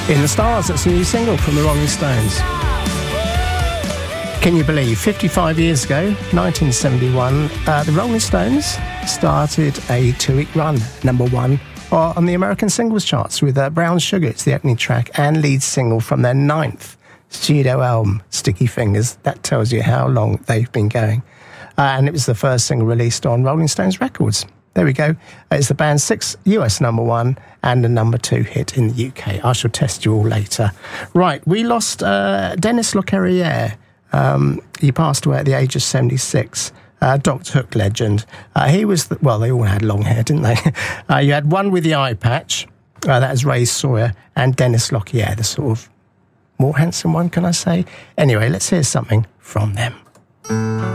In the Stars, that's a new single from the Rolling Stones. Can you believe, 55 years ago, 1971, the Rolling Stones started a 2-week run, number one, on the American singles charts with Brown Sugar. It's the opening track and lead single from their 9th studio album, Sticky Fingers. That tells you how long they've been going. And it was the first single released on Rolling Stones Records. There we go. It's the band's 6th US number one and a number 2 hit in the UK. I shall test you all later. Right, we lost Denis Lecarrière. He passed away at the age of 76. Doctor Hook legend. He was, well, they all had long hair, didn't they? You had one with the eye patch. That was Ray Sawyer, and Denis Lecarrière, the sort of more handsome one, can I say? Anyway, let's hear something from them.